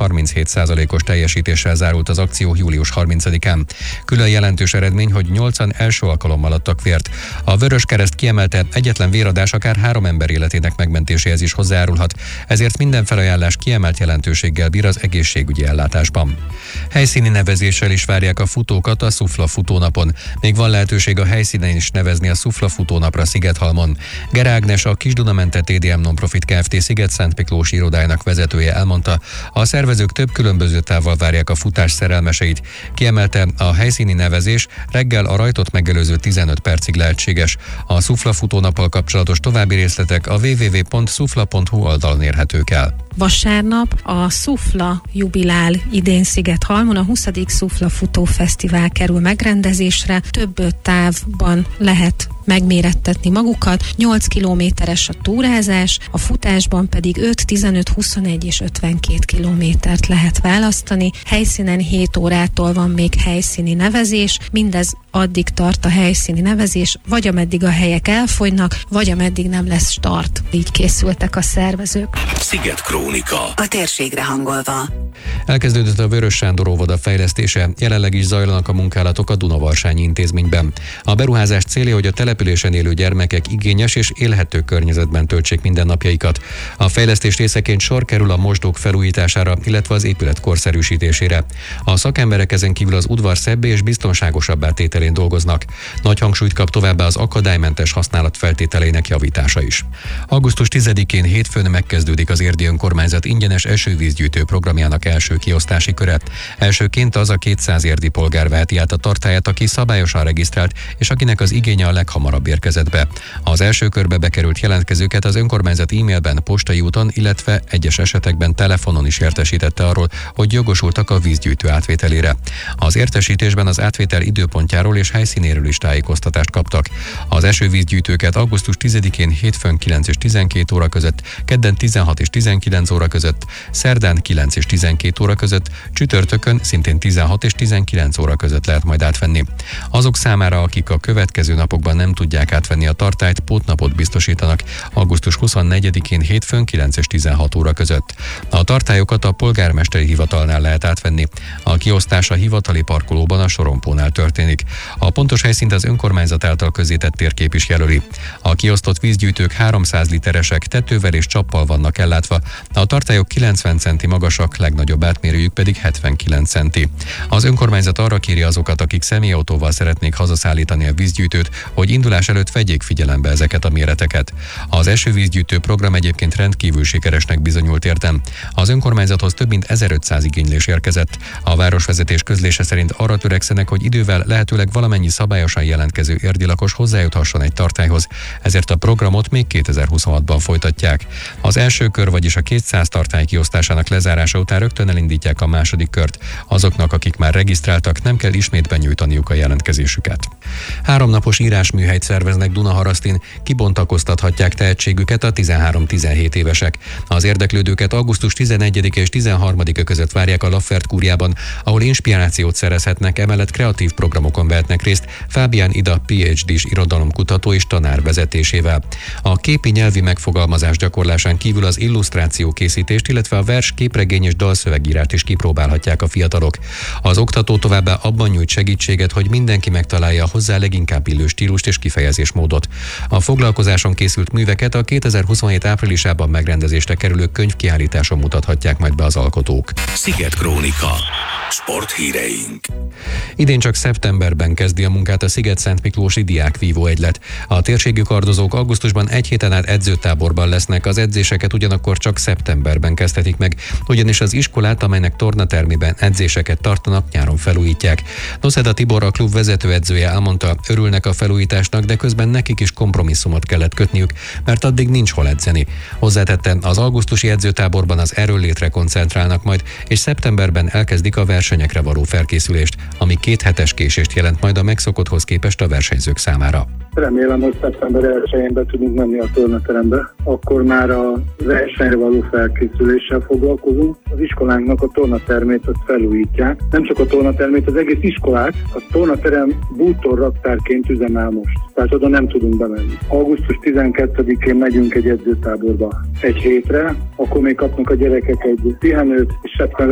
37%-os teljesítéssel zárult az akció július 30-án. Külön jelentős eredmény, hogy 8-an első alkalommal adtak vért. A Vöröskereszt kiemelte, egyetlen véradás akár 3 ember életének megmentéséhez is hozzájárulhat, ezért minden felajánlás kiemelt jelentőséggel bír az egészségügyi ellátásban. Helyszíni nevezéssel is várják a futókat a Szufla futónapon. Még van lehetőség a helyszínen is nevezni a Szufla futónapra Szigethalmon. Gere Ágnes, a Kis-Dunamente TDM Nonprofit Kft. Sziget-Szentmiklósi irodájának vezetője elmondta, a szervezők több különböző távval várják a futás szerelmeseit. Kiemelte, a helyszíni nevezés reggel a rajtot megelőző 15 percig lehetséges. A Szufla futónappal kapcsolatos további részletek a www.szufla.hu oldalon érhetők el. Vasárnap a Szufla jubilál idén Szigethalmon, a 20. Szufla Futófesztivál kerül megrendezésre. Több távban lehet megmérettetni magukat. 8 kilométeres a túrázás, a futásban pedig 5, 15, 21 és 52 kilométert lehet választani. Helyszínen 7 órától van még helyszíni nevezés, mindez addig tart a helyszíni nevezés, vagy ameddig a helyek elfogynak, vagy ameddig nem lesz start. Így készültek a szervezők. Sziget Krónika. A térségre hangolva. Elkezdődött a Vörös Sándor óvoda fejlesztése, jelenleg is zajlanak a munkálatok a Dunavarsányi intézményben. A beruházás célja, hogy a településen élő gyermekek igényes és élhető környezetben töltsék mindennapjaikat. A fejlesztés részeként sor kerül a mosdók felújítására, illetve az épület korszerűsítésére. A szakemberek ezen kívül az udvar szebbé és biztonságosabbá tételén dolgoznak. Nagy hangsúlyt kap továbbá az akadálymentes használat feltételeinek javítása is. Augusztus 10-én hétfőn megkezdődik az Érdi Önkormányzat ingyenes esővízgyűjtő programjának első kiosztási köre. Elsőként az a 200 érdi polgár veheti át a tartályát, aki szabályosan regisztrált, és akinek az igénye a leghamarabb érkezett be. Az első körbe bekerült jelentkezőket az önkormányzat e-mailben, postai úton, illetve egyes esetekben telefonon is értesítette arról, hogy jogosultak a vízgyűjtő átvételére. Az értesítésben az átvétel időpontjáról és helyszínéről is tájékoztatást kaptak. Az esővízgyűjtőket augusztus 10-én hétfőn 9 és 12 óra között, kedden 16 és 19 óra között, szerdán 9 és 12 óra között, csütörtökön szintén 16 és 19 óra között lehet majd átvenni. Azok számára, akik a következő napokban nem tudják átvenni a tartályt, pótnapot biztosítanak augusztus 24-én hétfőn 9 és 16 óra között. A tartályokat a polgármesteri hivatalnál lehet átvenni. A kiosztás a hivatali parkolóban a sorompónál történik. A pontos helyszínt az önkormányzat által közzétett térkép is jelöli. A kiosztott vízgyűjtők 300 literesek, tetővel és csappal vannak ellátva. A tartályok 90 centi magasak, legnagyobb átmérőjük pedig 79 centi. Az önkormányzat arra kéri azokat, akik személyautóval szeretnék hazaszállítani a vízgyűjtőt, hogy indulás előtt vegyék figyelembe ezeket a méreteket. Az esővízgyűjtő program egyébként rendkívül sikeresnek bizonyult értem. Az önkormányzathoz több mint 1500 igénylés érkezett. A városvezetés közlése szerint arra törekszenek, hogy idővel lehetőleg valamennyi szabályosan jelentkező érdi lakos hozzájuthasson egy tartályhoz, ezért a programot még 2026-ban folytatják. Az első kör, vagyis a 200 tartály kiosztásának lezárása után rögtön elindítják a második kört. Azoknak, akik már regisztráltak, nem kell ismét benyújtaniuk a jelentkezésüket. 3 napos írásműhelyt szerveznek Dunaharasztin, kibontakoztathatják tehetségüket a 13-17 évesek. Az érdeklődőket augusztus 11-e és 13-a között várják a Laffert kúriában, ahol inspirációt szerezhetnek, emellett kreatív programokon vehetnek részt Fábián Ida PhD-s irodalomkutató és tanár vezetésével. A képi nyelvi megfogalmazás gyakorlásán kívül az illusztráció készítést, illetve a vers, képregény és dalszövegírást is kipróbálhatják a fiatalok. Az oktató továbbá abban nyújt segítséget, hogy mindenki megtalálja a hozzá leginkább illő stílust és kifejezésmódot. A foglalkozáson készült műveket a 2027 áprilisában megrendezésre kerülő könyvkiállításon mutathatják majd be az alkotók. Sziget Krónika. Sporthíreink. Idén csak szeptemberben kezdi a munkát a Sziget-Szentmiklósi diákvívó egylet. A térségi kardozók augusztusban egy héten át edzőtáborban lesznek, az edzéseket ugyanakkor csak szeptemberben kezdhetik meg, ugyanis az iskolát, amelynek tornatermében edzéseket tartanak, nyáron felújítják. Noszeda Tibor, a klub vezetőedzője elmondta, örülnek a felújításnak, de közben nekik is kompromisszumot kellett kötniük, mert addig nincs hol edzeni. Hozzátette, az augusztusi edzőtáborban az erőnlétre koncentrálnak majd, és szeptemberben elkezdik a versenyekre való felkészülést, ami 2 hetes késést jelent majd a megszokotthoz képest a versenyzők számára. Remélem, hogy szeptember 1-én be tudunk menni a tornaterembe. Akkor már a versenyre való felkészüléssel foglalkozunk. Az iskolánknak a tornatermét azt felújítják. Nem csak a tornatermét, az egész iskolát. A tornaterem bútorraktárként üzemel most. Tehát oda nem tudunk bemenni. Augusztus 12-én megyünk egy edzőtáborba 1 hétre, akkor még kapnak a gyerekek egy pihenőt, és szeptember